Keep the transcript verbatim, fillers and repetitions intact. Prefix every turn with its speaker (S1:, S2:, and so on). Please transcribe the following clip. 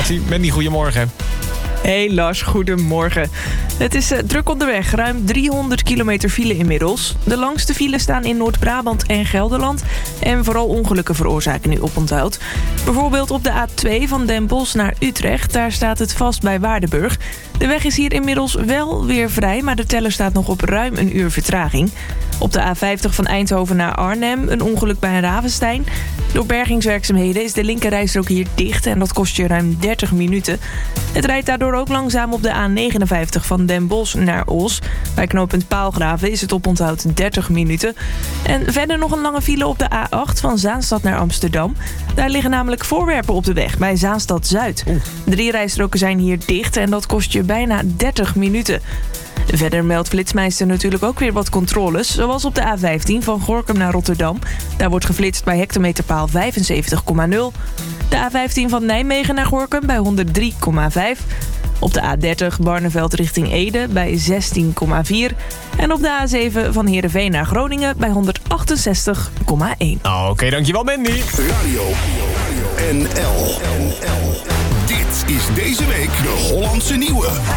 S1: verkeersinformatie. Mandy, goedemorgen.
S2: Hey Lars, goedemorgen. Het is uh, druk onderweg, ruim driehonderd kilometer file inmiddels. De langste files staan in Noord-Brabant en Gelderland. En vooral ongelukken veroorzaken nu oponthoud. Bijvoorbeeld op de A twee van Den Bosch naar Utrecht. Daar staat het vast bij Waardenburg. De weg is hier inmiddels wel weer vrij, maar de teller staat nog op ruim een uur vertraging. Op de A vijftig van Eindhoven naar Arnhem een ongeluk bij Ravenstein. Door bergingswerkzaamheden is de linkerrijstrook hier dicht en dat kost je ruim dertig minuten. Het rijdt daardoor ook langzaam op de A negenenvijftig van Den Bosch naar Os. Bij knooppunt Paalgraven is het oponthoud dertig minuten. En verder nog een lange file op de A acht van Zaanstad naar Amsterdam. Daar liggen namelijk voorwerpen op de weg bij Zaanstad Zuid. Oeh. Drie rijstroken zijn hier dicht en dat kost je bijna dertig minuten. Verder meldt Flitsmeister natuurlijk ook weer wat controles. Zoals op de A vijftien van Gorinchem naar Rotterdam. Daar wordt geflitst bij hectometerpaal vijfenzeventig komma nul. De A vijftien van Nijmegen naar Gorinchem bij honderd drie komma vijf. Op de A dertig Barneveld richting Ede bij zestien komma vier. En op de A zeven van Heerenveen naar Groningen bij honderdachtenzestig komma één.
S1: Oh, Oké, okay, dankjewel Mandy.
S3: Radio N L. Dit is deze week de Hollandse Nieuwe.